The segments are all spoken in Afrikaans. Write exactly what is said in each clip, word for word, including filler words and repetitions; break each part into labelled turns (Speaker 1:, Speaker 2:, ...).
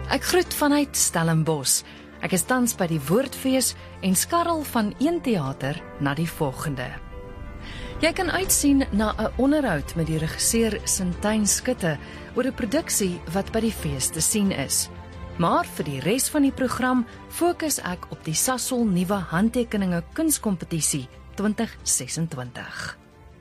Speaker 1: Ek groet vanuit Stellenbosch. Ek is tans by die Woordfees en skarrel van een teater na die volgende. Jy kan uitsien na 'n onderhoud met die regisseur Sintyn Skutte oor 'n produksie wat by die fees te sien is. Maar vir die res van die program fokus ek op die Sasol Nuwe Handtekeninge Kunskompetisie twintig sesentwintig.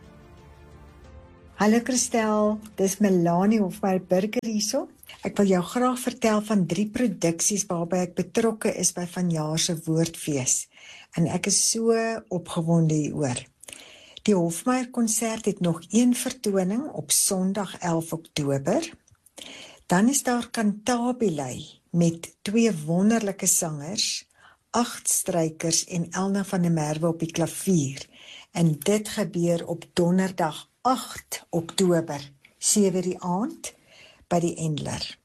Speaker 2: Hallo Christel, dis Melanie Hofmeyr Burger hierso. Ek wil jou graag vertel van drie produksies waarby ek betrokke is by vanjaar se Woordfees. En ek is so opgewonde hieroor. Die Hofmeyr konsert het nog een vertoning op Sondag elf Oktober. Dan is daar Cantabile met twee wonderlike sangers, agt strykers en Elna van der Merwe op die klavier. En dit gebeur op Donderdag agt Oktober, sewe die aand, by die Endler.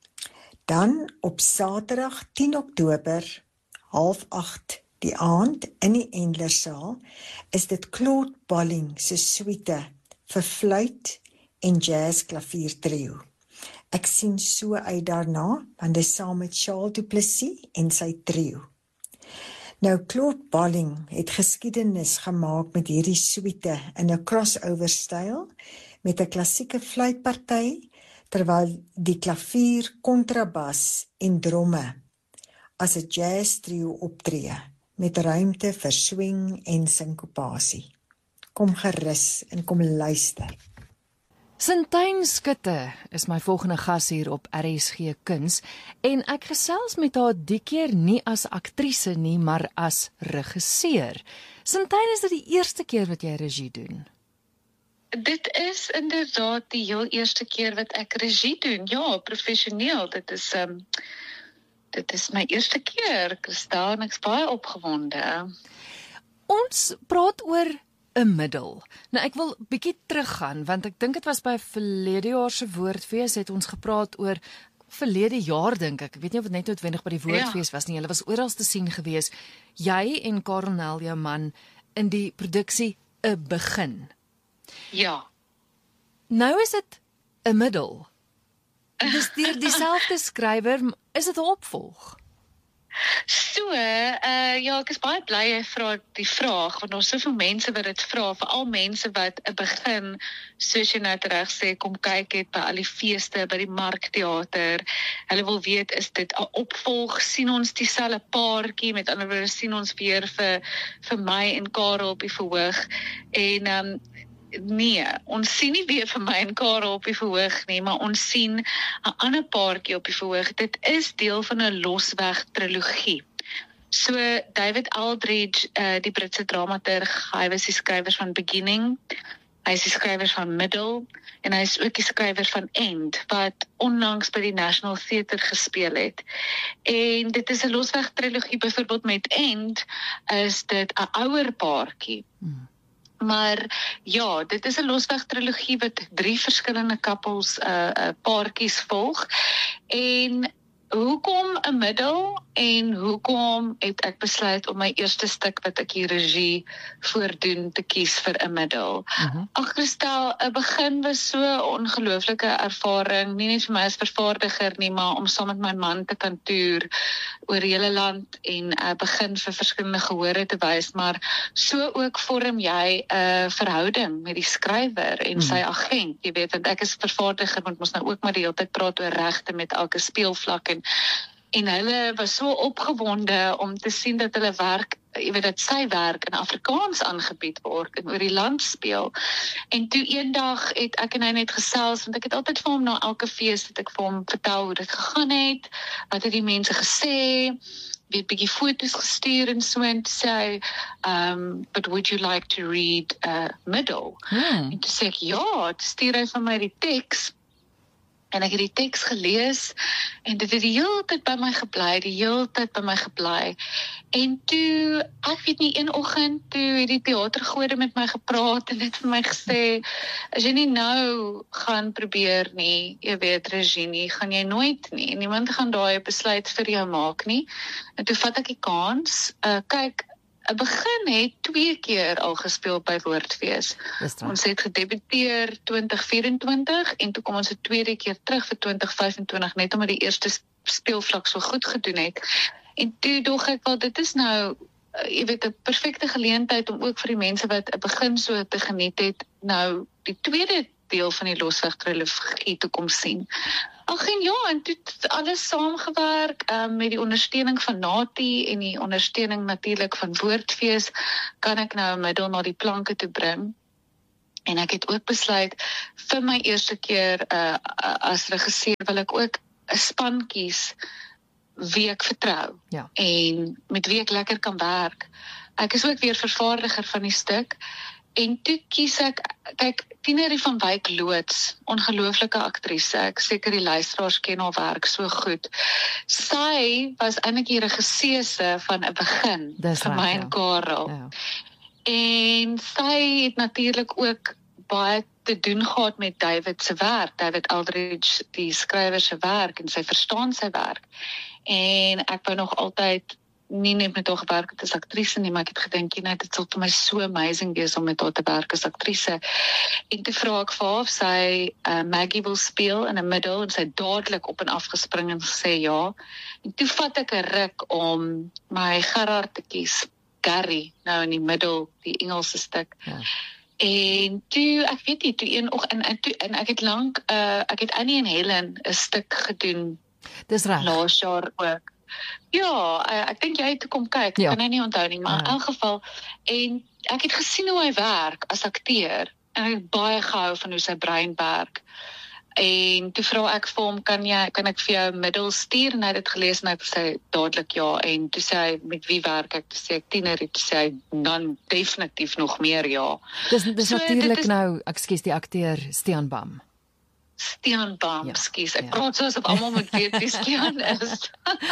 Speaker 2: Dan op Saterdag tien Oktober, half agt die aand, in die Endlersaal, is dit Claude Bolling se suite vir fluit en jazz klavier trio. Ek sien so uit daarna, want dit is saam met Charles Du Plessis en sy trio. Nou, Claude Bolling het geskiedenis gemaak met hierdie suite in 'n crossover styl, met 'n klassieke fluitparty, terwyl die klavier, kontrabas en dromme as 'n jazz trio optree, met ruimte vir swing en sinkopasie. Kom gerus en kom luister.
Speaker 1: Sintyn Skutte is my volgende gas hier op R S G Kuns en ek gesels met haar die keer nie as aktrise nie, maar as regisseur. Sintyn, is dit die eerste keer wat jy regie doen?
Speaker 3: Dit is inderdaad die heel eerste keer wat ek regie doen. Ja, professioneel. Dit is um, dit is my eerste keer, Christel, en ek is baie opgewonde.
Speaker 1: Ons praat oor 'n middel. Nou ek wil bietjie teruggaan, want ek dink dit was by verlede jaar se Woordfees het ons gepraat oor verlede jaar dink ek. Ek weet nie of dit net noodwendig by die Woordfees ja. was nie. Hulle was oral te sien gewees. Jy en Karel Nel, jou man, in die produksie 'n begin.
Speaker 3: Ja.
Speaker 1: Nou is dit 'n middel. Dis deur dieselfde skrywer, is dit 'n opvolg?
Speaker 3: So, uh, ja, ek is baie bly jy vra die vraag, want ons soveel mense wat dit vra, veral mense wat 'n begin, soos jy nou reg sê, kom kyk het by al die feeste, by die Markteater. Hulle wil weet, is dit 'n opvolg? Sien ons dieselfde paartjie? Met ander woorde, sien ons weer vir vir my en Karel op die verhoog? En um, nee, ons sien nie weer vir my en Karel op die verhoog nie, maar ons sien 'n ander paartjie op die verhoog. Dit is deel van 'n losweg trilogie. So David Aldridge, uh, die Britse dramaturg, hy was die skrywer van Beginning, hy is die skrywer van Middle, en hy is ook die skrywer van End, wat onlangs by die National Theatre gespeel het. En dit is 'n losweg trilogie, byvoorbeeld met End, is dit 'n ouer paartjie. Hmm. Maar ja, dit is 'n losweg trilogie wat drie verskillende koppels, uh, uh, paartjies volg. En hoekom 'n middel en hoekom het ek besluit om my eerste stuk wat ek hier regie voordoen te kies vir 'n middel? Uh-huh. Ag Christel, 'n begin was so 'n ongelooflike ervaring, nie net vir my as vervaardiger nie, maar om saam met my man te kan toer oor die hele land en 'n uh, begin vir verskillende gehore te wys, maar so ook vorm jy 'n uh, verhouding met die skrywer en uh-huh. sy agent, jy weet, want ek is vervaardiger, want ons nou ook maar die hele tyd praat oor regte met elke speelvlak en En hulle was so opgewonde om te sien dat hulle werk, jy weet dat sy werk in Afrikaans aangebied word en oor die land speel. En toe eendag het ek en hy net gesels, want ek het altyd vir hom na elke fees het ek vir hom vertel hoe dit gegaan het, wat het die mense gesê, weer 'n bietjie foto's gestuur en so, en toe sê hy, um, but would you like to read uh, Middle? Hmm. En toe sê ek, ja, toe stuur hy van my die teks. En ek het die teks gelees, en dit het die hele tyd by my gebly, die hele tyd by my gebly. En toe, ek weet nie, een oggend, toe het die theatergode met my gepraat, en het vir my gesê, as jy nie nou gaan probeer nie, jy weet, regie nie, gaan jy nooit nie, niemand gaan daai besluit vir jou maak nie. En toe vat ek die kans, uh, kyk, 'n begin het twee keer al gespeel by Woordfees. Ons het gedebuteer twintig vyf-en-twintig en toe kom ons 'n tweede keer terug vir twintig vyf-en-twintig net omdat die eerste speelvlak so goed gedoen het. En toe dog ek wel, dit is nou, uh, jy weet, 'n perfekte geleentheid om ook vir die mense wat 'n begin so te geniet het, nou die tweede deel van die Losveg trilogie te kom sien. Ag en ja, en toe het alles saamgewerk, um, met die ondersteuning van Nati en die ondersteuning natuurlik van Woordfees, kan ek nou 'n middel na die planke toe bring. En ek het ook besluit, vir my eerste keer uh, as regisseur wil ek ook 'n span kies wie ek vertrou,
Speaker 1: ja.
Speaker 3: en met wie ek lekker kan werk. Ek is ook weer vervaardiger van die stuk, en toe kies ek, kyk, Tinerie van Wyk loods, ongelooflike aktrise, ek seker die luisteraars ken haar werk so goed. Sy was eintlik die regisseuse van 'n begin,
Speaker 1: Dis
Speaker 3: vir
Speaker 1: right,
Speaker 3: my
Speaker 1: ja.
Speaker 3: en Karel.
Speaker 1: Ja.
Speaker 3: En sy het natuurlik ook baie te doen gehad met David se werk, David Aldridge, die skrywer se werk, en sy verstaan sy werk. En ek wou nog altyd nie net met haar gewerk het as aktrise nie, maar ek het gedink, nee, dit sal vir my so amazing wees om met haar te werk as aktrise. En toe vra ek vir haar of sy uh, Maggie wil speel in 'n middel, en sy het dadelik op en af gespring en gesê ja. En toe vat ek 'n ruk om my Gerard te kies, Gary, nou in die middel, die Engelse stuk.
Speaker 1: Ja.
Speaker 3: En toe, ek weet nie, toe een oggend, en, en, toe, en ek het lank, uh, ek het Annie en Helen 'n stuk gedoen,
Speaker 1: Dis reg.
Speaker 3: laas jaar ook. Ja, uh, ek dink jy het toe kom kyk,
Speaker 1: Ja.
Speaker 3: kan hy nie onthou nie, maar in
Speaker 1: Ja.
Speaker 3: elk geval, en ek het gesien hoe hy werk as akteur, en ek het baie gehou van hoe sy brein werk. En toe vra ek vir hom, kan jy, kan ek vir jou 'n middel stuur? En hy het dit gelees en hy sê dadelik ja. En toe sê hy, met wie werk ek? Toe sê ek Tinerie, toe sê hy, dan definitief nog meer ja.
Speaker 1: Dis dis
Speaker 3: So,
Speaker 1: natuurlik
Speaker 3: dit is-
Speaker 1: nou, ekskuus, die akteur Stean Bam.
Speaker 3: Stean Bam,
Speaker 1: Ja,
Speaker 3: skus, ek
Speaker 1: ja.
Speaker 3: praat soos of almal moet weet wie Stean is.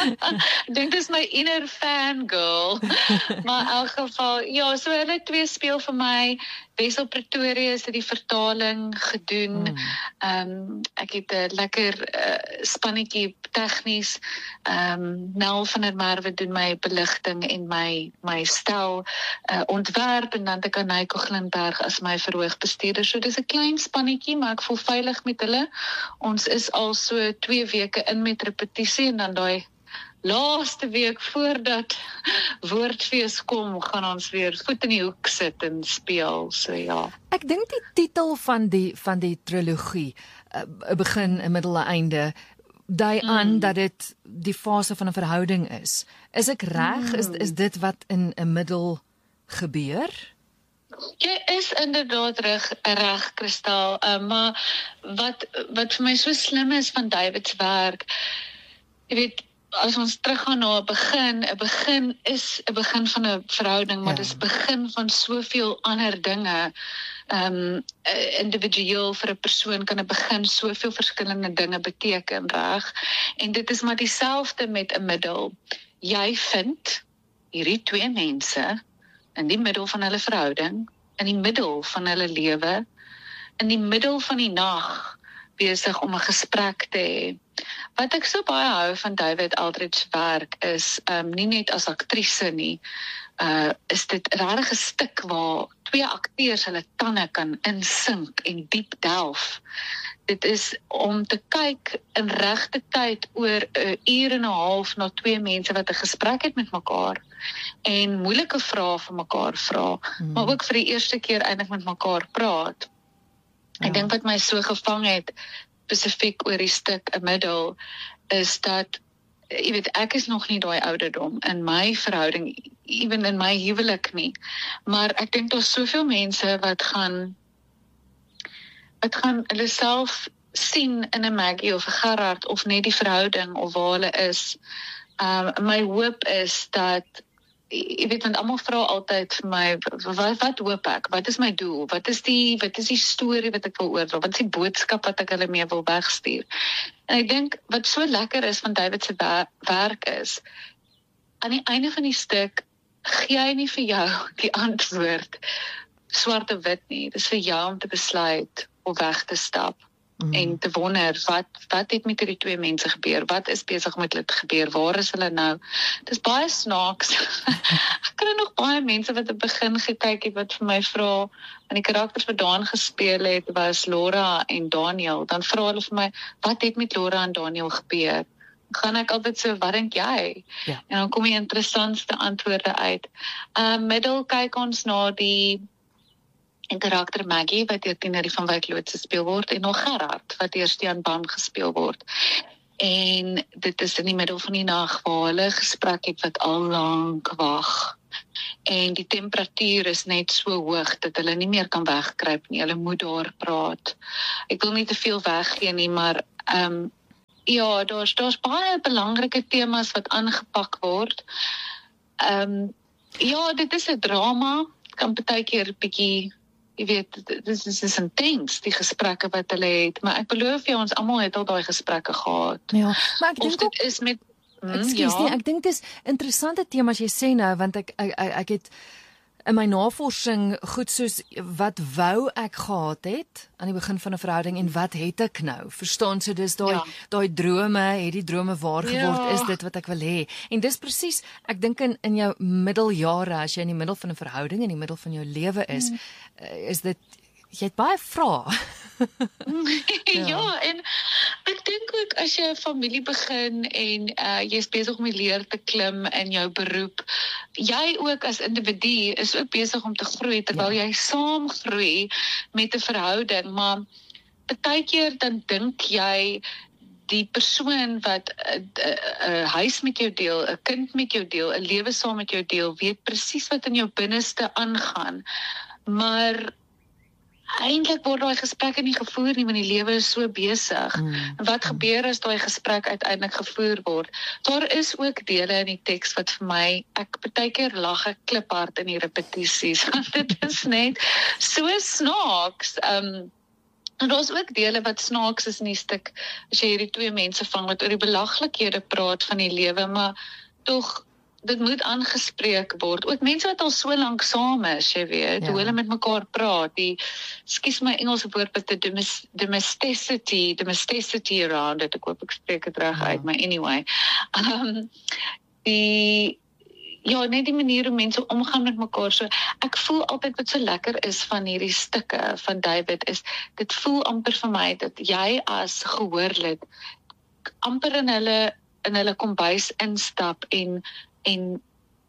Speaker 3: Ek dink dis my inner fangirl. Maar in elk geval, ja, so hulle twee speel vir my. Wessel Pretorius het die vertaling gedoen.
Speaker 1: Mm.
Speaker 3: Ehm um, ek het 'n lekker uh, spannetjie tegnies. Ehm um, Nel van der Merwe doen my beligting en my my stel uh, ontwerp, en dan het ek Anayko Glinberg as my verhoogbestuurder. So dis 'n klein spannetjie, maar ek voel veilig met hulle. Ons is al so twee weke in met repetisie, en dan daai laaste week voordat Woordfees kom, gaan ons weer voet in die hoek sit en speel. So ja.
Speaker 1: Ek dink die titel van die van die trilogie, 'n begin, 'n middel, 'n einde, dui aan
Speaker 3: Mm.
Speaker 1: dat dit die fase van 'n verhouding is. Is ek reg? Is is dit wat in 'n middel gebeur?
Speaker 3: Jy is inderdaad reg, reg Kristal, uh, maar wat wat vir my so slim is van David se werk, jy weet, as ons teruggaan na 'n begin, 'n begin is 'n begin van 'n verhouding, maar
Speaker 1: Ja.
Speaker 3: dis begin van soveel ander dinge. Ehm um, individueel vir 'n persoon kan 'n begin soveel verskillende dinge beteken, reg? En dit is maar dieselfde met 'n middel. Jy vind hierdie twee mense in die middel van hulle verhouding, in die middel van hulle lewe, in die middel van die nag besig om 'n gesprek te hê. Wat ek so baie hou van David Aldridge werk is, um, nie net as aktrise nie, uh, is dit regtig 'n stuk waar twee akteurs hulle tande kan insink en diep delf. Dit is om te kyk in regte tyd oor 'n uur en 'n half na twee mense wat 'n gesprek het met mekaar en moeilike vrae vir mekaar vra,
Speaker 1: Hmm.
Speaker 3: maar ook vir die eerste keer eintlik met mekaar praat.
Speaker 1: Ja.
Speaker 3: Ek dink wat my so gevang het, spesifiek oor die stuk 'n middel, is dat, jy weet, ek is nog nie daai ouderdom in my verhouding, ewen in my huwelik nie, maar ek dink daar's soveel mense wat gaan wat gaan hulle self sien in 'n Maggie of 'n Gerard of net die verhouding of waar hulle is. Um, my hoop is dat, jy weet, want almal vra altyd vir my, wat, wat hoop ek? Wat is my doel? Wat is die wat is die storie wat ek wil oordra? Wat is die boodskap wat ek hulle mee wil wegstuur? En ek dink wat so lekker is van David se werk is, aan die einde van die stuk gee hy nie vir jou die antwoord swart of wit nie. Dis vir jou om te besluit of weg te stap. Mm. En te wonder, wat, wat het met die twee mense gebeur? Wat is besig met hulle te gebeur? Waar is hulle nou? Dit is baie snaaks. Ek kry nog baie mense wat op begin gekyk het, wat vir my vra, en die karakters wat Daan gespeel het, was Laura en Daniel. Dan vra hulle vir my, wat het met Laura en Daniel gebeur? Gaan ek altyd so, wat dink jy?
Speaker 1: Ja.
Speaker 3: En dan kom die interessantste antwoorde uit. Uh, middel kyk ons na die en karakter Maggie, wat deur Tineri van Wyk Loodse gespeel word, en nog Gerard, wat deur Stiaan Bam gespeel word. En dit is in die middel van die nag, waar hulle gesprek het wat al lank wag. En die temperatuur is net so hoog, dat hulle nie meer kan wegkruip nie, hulle moet daar praat. Ek wil nie te veel weggee nie, maar um, ja, daar's, daar's baie belangrike temas wat aangepak word. Um, ja, dit is 'n drama, kan partykeer 'n bietjie, jy weet, dit is, dit is intens, die gesprekke wat hulle het, maar ek beloof jou, ons almal het al daai gesprekke gehad.
Speaker 1: Ja, maar ek
Speaker 3: of
Speaker 1: dink
Speaker 3: dit
Speaker 1: ook,
Speaker 3: is met, hmm,
Speaker 1: ekskuus
Speaker 3: ja.
Speaker 1: nie, ek dink dit is interessante temas jy sê nou, want ek, ek, ek, ek het in my navorsing goed soos, wat wou ek gehad het, aan die begin van 'n verhouding, en wat het ek nou, verstaan, so dis daai,
Speaker 3: Ja.
Speaker 1: daai drome, het die drome waar geword,
Speaker 3: Ja.
Speaker 1: is dit wat ek wil hê, en dis presies, ek dink in, in jou middeljare, as jy in die middel van 'n verhouding, in die middel van jou lewe is, hmm. is dit, jy het baie vrae.
Speaker 3: ja. ja, en ek dink ook as jy 'n familie begin en uh, jy is besig om die leer te klim in jou beroep, jy ook as individu is ook besig om te groei, terwyl ja. jy saam groei met 'n verhouding, maar partykeer dan dink jy die persoon wat 'n uh, uh, uh, huis met jou deel, 'n kind met jou deel, 'n lewe saam met jou deel, weet presies wat in jou binneste aangaan, maar eintlik word daai gesprekke nie gevoer nie, want die lewe is so besig. Mm. En wat gebeur as daai gesprek uiteindelik gevoer word? Daar is ook dele in die teks wat vir my, ek partykeer lag ek kliphard in die repetisies, want dit is net so snaaks. Um, en daar's ook dele wat snaaks is in die stuk, as jy hierdie twee mense vang, wat oor die belaglikhede praat van die lewe, maar tog, dit moet aangespreek word. Ook mense wat al so lank saam is, jy weet, ja. hoe hulle met mekaar praat, die, skus my Engelse woord, but the domes- domesticity, domesticity around it, ek hoop ek spreek het reg uit, maar anyway, um, die, ja, net die manier hoe mense omgaan met mekaar, so, ek voel altyd wat so lekker is van hierdie stukke van David, is, dit voel amper vir my, dat jy as gehoorlid, amper in hulle, in hulle kombuis instap, en en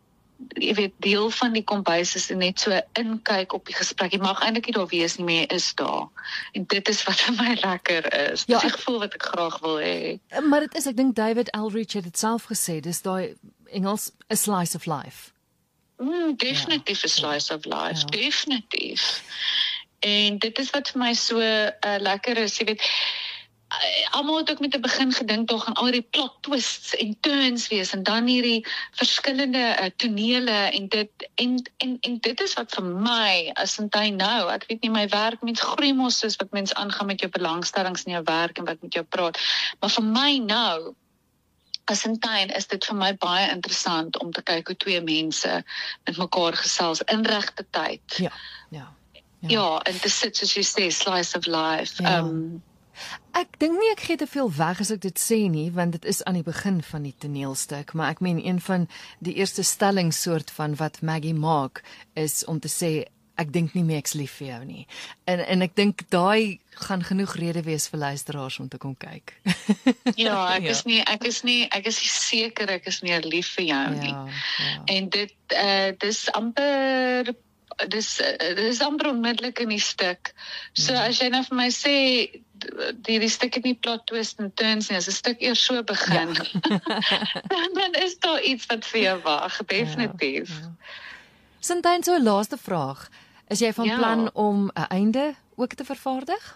Speaker 3: jy weet, deel van die kombuis is net so inkyk op die gesprek. Jy mag eintlik nie daar wees nie, maar jy is daar. En dit is wat vir my lekker is.
Speaker 1: Ja,
Speaker 3: Dis die gevoel wat ek graag wil hê.
Speaker 1: Maar dit is, ek dink David Eldridge het dit self gesê, dis daai Engels, a slice of life.
Speaker 3: Mm, definitief 'n slice of life,
Speaker 1: Ja.
Speaker 3: definitief. En dit is wat vir my so uh, lekker is, jy weet, almal het ook met 'n begin gedink daar gaan al die plot twists en turns wees en dan hierdie verskillende uh, tonele en dit en, en en dit is wat vir my as Sintyn nou, ek weet nie, my werk mens groei mos soos wat mens aangaan met jou belangstellings in jou werk en wat met jou praat, maar vir my nou as Sintyn is dit vir my baie interessant om te kyk hoe twee mense met mekaar gesels in regte tyd.
Speaker 1: Ja, ja.
Speaker 3: Ja, ja en te sit soos jy sê, slice of life.
Speaker 1: Ja.
Speaker 3: Um,
Speaker 1: Ek dink nie ek gee te veel weg as ek dit sê nie, want dit is aan die begin van die toneelstuk, maar ek meen een van die eerste stellingssoort van wat Maggie maak is om te sê ek dink nie meer ek's lief vir jou nie. En en ek dink daai gaan genoeg rede wees vir luisteraars om te kom kyk.
Speaker 3: Ja, ek
Speaker 1: Ja.
Speaker 3: is nie ek is nie ek is nie seker ek is nie lief vir jou nie.
Speaker 1: Ja, ja.
Speaker 3: En dit uh dis amper dis uh, dis amper onmiddellik in die stuk. So as jy nou vir my sê die die stuk het nie plot twist en turns nie, as 'n stuk eers so begin, ja. dan, dan is daar iets wat vir jou wag, definitief.
Speaker 1: Ja, ja. Sintyn, so 'n laaste vraag. Is jy van
Speaker 3: Ja.
Speaker 1: plan om 'n einde ook te vervaardig?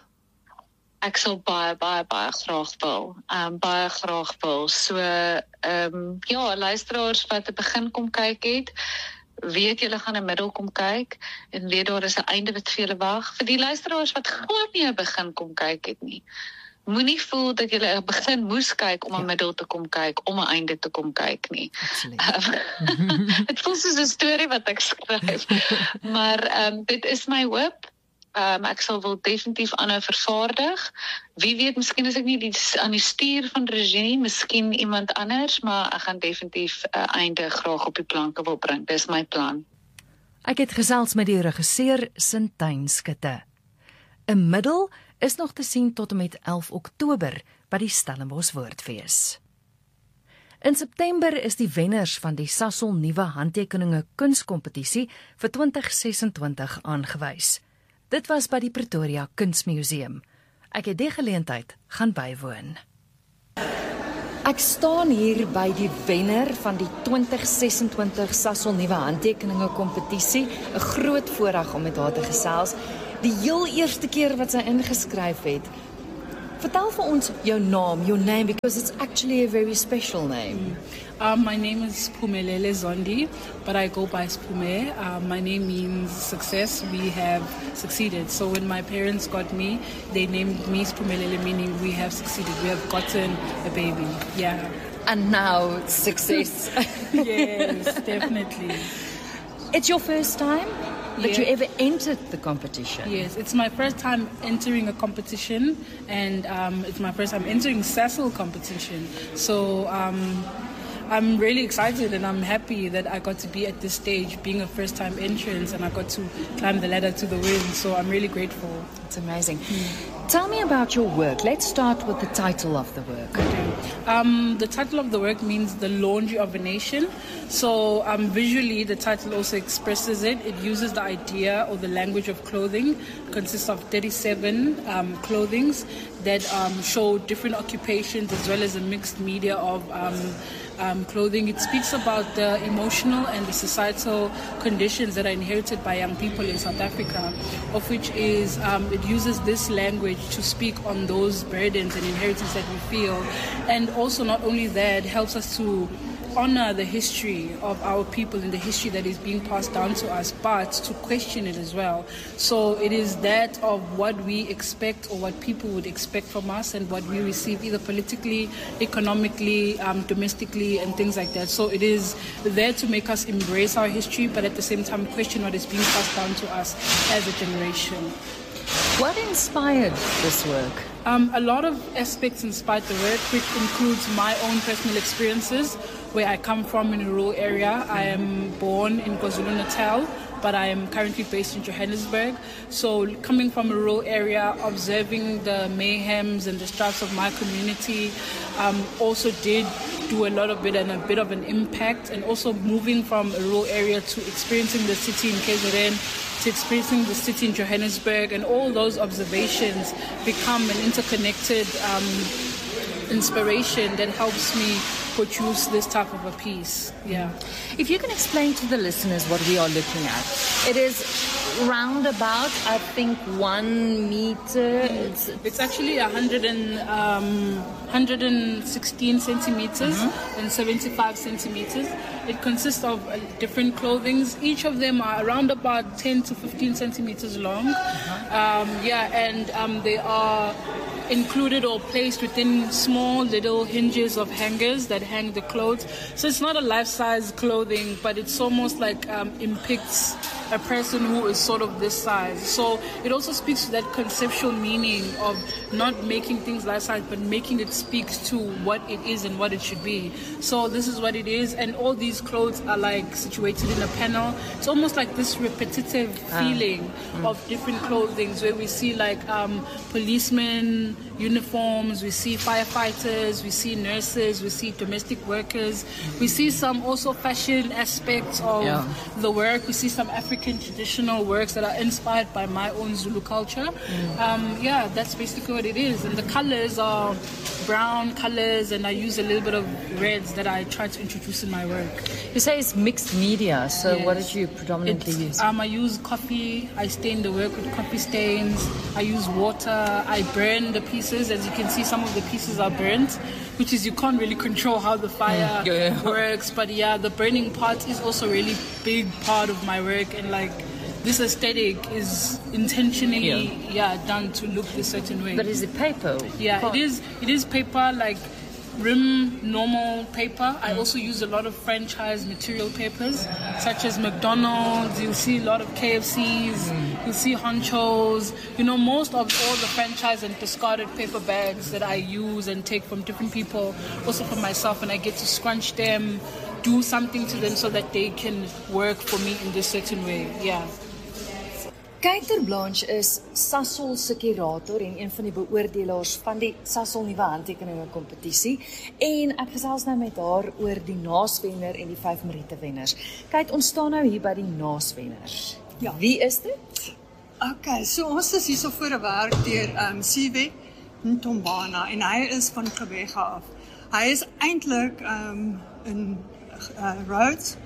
Speaker 3: Ek sal baie baie baie graag wil. Um baie graag wil. So ehm um, ja, luisteraars wat te begin kom kyk het, weet julle gaan 'n middel kom kyk en weet daar is 'n einde wat vir julle wag. Vir die luisteraars wat glad nie 'n begin kom kyk het nie, moenie voel dat julle 'n begin moes kyk om 'n ja. middel te kom kyk, om 'n einde te kom kyk nie. Dit voel soos 'n storie wat ek skryf. Maar ehm um, dit is my hoop Um, ek sal wil definitief aanhou vervaardig. Wie weet, miskien is ek nie die, aan die stuur van regie, miskien iemand anders, maar ek gaan definitief 'n uh, einde graag op die planke wil bring. Dis my plan.
Speaker 1: Ek het gesels met die regisseur Sintyn Skutte. 'n Middel is nog te sien tot en met elf Oktober by die Stellenbosch Woordfees. In September is die wenners van die Sasol Nuwe Handtekeninge Kunskompetisie vir twintig sesentwintig aangewys. Dit was by die Pretoria Kunsmuseum. Ek het die geleentheid gaan bywoon. Ek staan hier by die wenner van die twintig sesentwintig Sasol Nuwe Handtekeninge Kompetisie. 'n Groot voorreg om met haar te gesels. Die heel eerste keer wat sy ingeskryf het. Vertel vir ons jou naam, your name, because it's actually a very special name.
Speaker 4: Um, my name is Phumelele Zondi, but I go by Sphume. Um, my name means success. We have succeeded. So when my parents got me, they named me Sphumelele, meaning we have succeeded. We have gotten a baby. Yeah.
Speaker 1: And now it's success.
Speaker 4: Yes, definitely.
Speaker 1: It's your first time that
Speaker 4: Yeah.
Speaker 1: you ever entered the competition?
Speaker 4: Yes, it's my first time entering a competition, and um, it's my first time entering Sasol competition. So um, I'm really excited, and I'm happy that I got to be at this stage, being a first-time entrant, and I got to climb the ladder to the win. So I'm really grateful.
Speaker 1: It's amazing. Mm. Tell me about your work. Let's start with the title of the work.
Speaker 4: Okay. Um, the title of the work means The Laundry of a Nation. So um, visually, the title also expresses it. It uses the idea or the language of clothing. It consists of thirty-seven um, clothings that um, show different occupations as well as a mixed media of um, um, clothing. It speaks about the emotional and the societal conditions that are inherited by young people in South Africa, of which is um, it uses this language to speak on those burdens and inheritance that we feel. And also not only that, helps us to honor the history of our people and the history that is being passed down to us, but to question it as well. So it is that of what we expect or what people would expect from us and what we receive either politically, economically, um, domestically and things like that. So it is there to make us embrace our history, but at the same time question what is being passed down to us as a generation.
Speaker 1: What inspired this work?
Speaker 4: Um, a lot of aspects inspired the work, which includes my own personal experiences, where I come from in a rural area. I am born in KwaZulu-Natal, but I am currently based in Johannesburg. So coming from a rural area, observing the mayhems and the strife of my community, um, also did do a lot of it and a bit of an impact. And also moving from a rural area to experiencing the city in K Z N, to experiencing the city in Johannesburg, and all those observations become an interconnected um, inspiration that helps me produce this type of a piece. Yeah.
Speaker 1: If you can explain to the listeners what we are looking at. It is round about, I think, one meter. It's,
Speaker 4: it's actually one hundred and, um, one hundred sixteen centimeters mm-hmm. and seventy-five centimeters. It consists of uh, different clothings. Each of them are around about ten to fifteen centimeters long. Uh-huh. Um, yeah, and um, they are included or placed within small little hinges of hangers that hang the clothes. So it's not a life-size clothing, but it's almost like um, depicts a person who is sort of this size. So it also speaks to that conceptual meaning of not making things life-size, but making it speak to what it is and what it should be. So this is what it is, and all these clothes are like situated in a panel. It's almost like this repetitive feeling ah. mm. of different clothings, where we see like um, policemen uniforms, we see firefighters, we see nurses, we see domestic workers, we see some also fashion aspects of yeah. the work, we see some African traditional works that are inspired by my own Zulu culture. Mm. Um, yeah, that's basically what it is. And the colors are brown colors, and I use a little bit of reds that I try to introduce in my work.
Speaker 1: You say it's mixed media, so
Speaker 4: yes.
Speaker 1: what did you predominantly
Speaker 4: it's,
Speaker 1: use?
Speaker 4: Um, I use coffee, I stain the work with coffee stains, I use water, I burn the pieces. As you can see, some of the pieces are burnt, which is you can't really control how the fire
Speaker 1: mm, yeah.
Speaker 4: works, but yeah, the burning part is also a really big part of my work, and like this aesthetic is intentionally yeah. yeah done to look a certain way.
Speaker 1: But is it paper?
Speaker 4: Yeah, it is. It is paper. Like rim normal paper. I also use a lot of franchise material papers, such as McDonald's. You'll see a lot of K F Cs. You'll see Honchos. You know, most of all the franchise and discarded paper bags that I use and take from different people, also from myself, and I get to scrunch them, do something to them so that they can work for me in this certain way. Yeah.
Speaker 1: Kate ter Blanche is Sasol se kurator en een van die beoordelaars van die Sasol nuwe handtekeninge kompetisie en ek gesels nou met haar oor die naaswenner en die vyf Meriete wenners. Kate, ons staan nou hier by die naaswenners.
Speaker 5: Ja.
Speaker 1: Wie is dit?
Speaker 5: Okay, so ons is hier so voor 'n werk deur um, Siwe Ntombana en hy is van Gqeberha af. Hy is eintlik um, in uh, Rhodes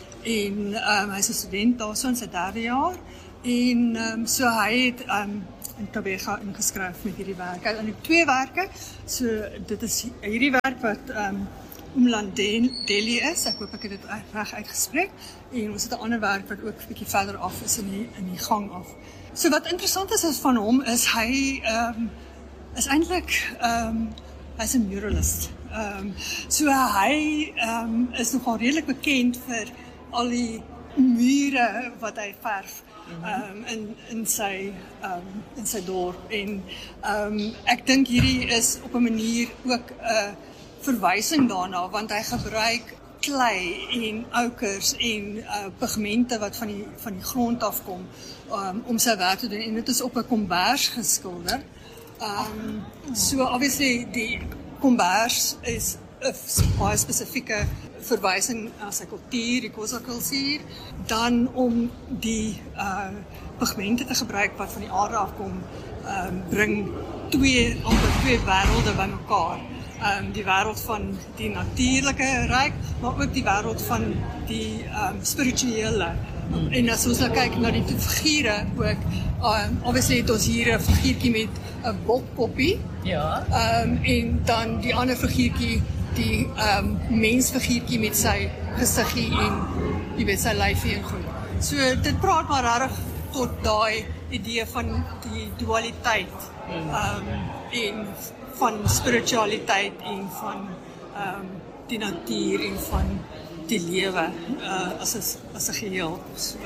Speaker 5: en um, hy is 'n student daar so in sy derde jaar. En um, so hy het um, in Gqeberha ingeskryf met hierdie werk. Hy het eintlik twee werke. So dit is hierdie werk wat um, Umland Delhi is. Ek hoop ek het dit reg uitgespreek. En ons het 'n ander werk wat ook 'n bietjie verder af is in die in die gang af. So wat interessant is, is van hom is hy um, is eintlik um, hy's 'n muralist. Um, so hy um, is nogal redelik bekend vir al die mure wat hy verf. Um, in in sy um, in sy dorp en um, ek dink hierdie is op 'n manier ook 'n uh, verwysing daarna want hy gebruik klei en oukers en uh, pigmente wat van die van die grond afkom um, om sy werk te doen en dit is op 'n kombers geskilder. Um, so obviously die kombers is 'n baie spesifieke verwysing na sy kultuur, die Xhosa kultuur, dan om die uh, pigmente te gebruik wat van die aarde afkom, um, bring twee amper twee wêrelde bymekaar. Um, die wêreld van die natuurlike ryk, maar ook die wêreld van die um, spirituele. En as ons nou kyk na die figure ook, um, obviously het ons hier 'n figuurtjie met 'n bokpoppie.
Speaker 1: Ja.
Speaker 5: Um, en dan die ander figuurtjie die um, mensfiguurtjie met sy gesiggie en jy weet sy lyfie en goed. So dit praat maar regtig tot daai idee van die dualiteit um, en van spiritualiteit en van um, die natuur en van die lewe uh, as 'n as 'n geheel. So,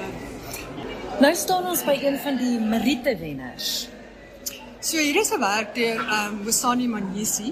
Speaker 1: Nou staan ons by een van die Meriete wenners.
Speaker 5: so hier is 'n werk deur um, Wesani Manyisi.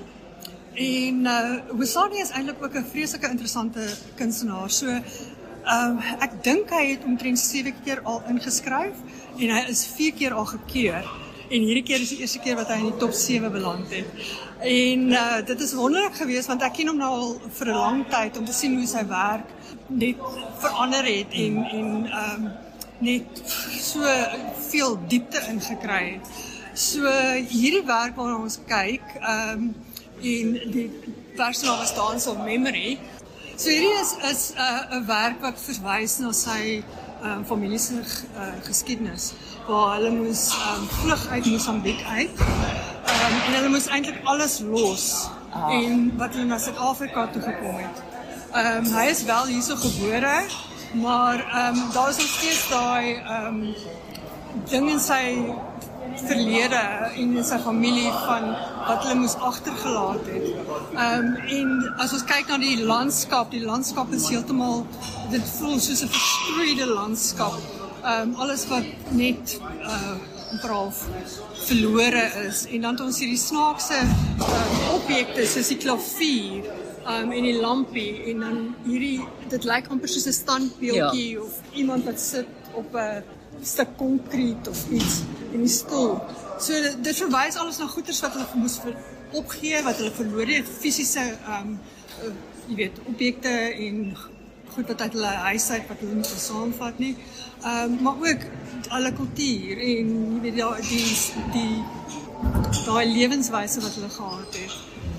Speaker 5: En uh, Wesani is eintlik ook 'n vreeslike interessante kunstenaar. So um, ek dink hy het omtrent sewe keer al ingeskryf en hy is vier keer al gekeur. En hierdie keer is die eerste keer wat hy in die top sewe beland het. En uh, dit is wonderlik geweest want ek ken hom nou al vir 'n lang tyd om te sien hoe sy werk net verander het en en um, net so veel diepte ingekry het. So hierdie werk waarna ons kyk, um, en die personaal is Dance of Memory. So hierdie is is 'n uh, werk wat verwys na sy um, familie se uh, geskiedenis, waar hulle moes um, vlug uit Mosambiek uit um, en hulle moes eintlik alles los ah. en wat hulle na Suid-Afrika toe gekom het. Um, hy is wel hierso gebore, maar um, daar is nog steeds daai um, ding in sy verlede en in sy familie van wat hulle moes agtergelaat het. Um, en as ons kyk na die landskap, die landskap is heeltemal, dit voel soos 'n verstrooide landskap. Um, alles wat net uh, half verlore is. En dan het ons hierdie snaakse uh, objekte soos die klavier um, en die lampie en dan hierdie, dit lyk amper soos 'n standbeeldjie ja. of iemand wat sit op 'n stuk konkreet of iets in die stoel. So dit, dit verwys alles na goeders wat hulle moes ver, opgee, wat hulle verloor het, fisiese um, uh, jy weet, objekte en goed wat uit hulle huis uit wat hulle nie kon saamvat nie. Um, maar ook hulle kultuur en jy weet die die die daai lewenswyse wat hulle gehad het.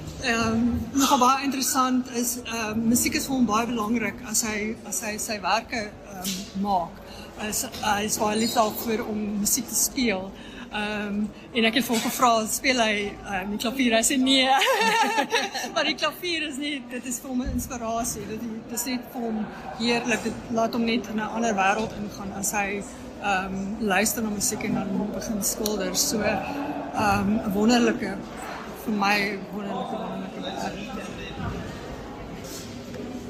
Speaker 5: Um, nogal baie interessant is um, musiek is vir hom baie belangrik as hy as hy sy werke um, maak. Hy is baie lief daarvoor om musiek te speel. Um, en ek het vir hom gevra, speel hy um, die klavier? Hy sê nee, maar die klavier is nie, dit is vir hom 'n inspirasie, dit, dit is net vir hom heerlik, dit laat hom net in 'n ander wêreld ingaan as hy um, luister na musiek en dan begin skilder. So um, 'n wonderlike, vir my wonderlike, wonderlike werk.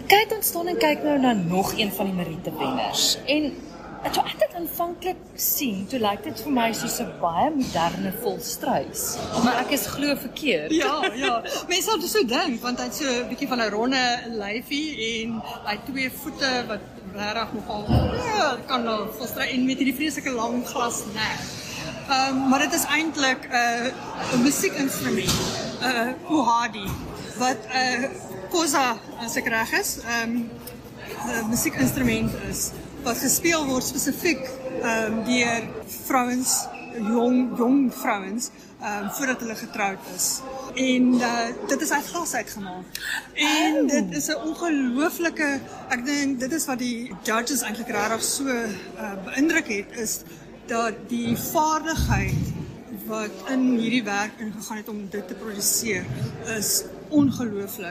Speaker 6: Kyk ons staan en kyk nou na nog een van die Merite wenners. En toe ek dit aanvanklik sien, toe lyk dit vir my soos 'n baie moderne volstruis. Maar ek is glo verkeerd.
Speaker 5: Ja, ja. Mense sal dit so dink, want hy het so 'n bietjie van 'n ronde lyfie en hy het twee voete wat regtig nogal ja, kan nou volstruis en met hierdie vreeslike lang glas nek. Um, maar dit is eintlik 'n uh, 'n musiekinstrument, 'n uh, uhadi, wat 'n uh, kosa, as ek reg is, 'n um, musiekinstrument is wat gespeel word spesifiek um, deur vrouens, jong jong vrouens, um, voordat hulle getroud is. En uh, dit is uit glas uitgemaak. En oh. dit is 'n ongelooflike, ek dink dit is wat die judges eintlik regtig so uh, beïndruk het, is dat die vaardigheid wat in hierdie werk ingegaan het om dit te produseer is ongelooflik.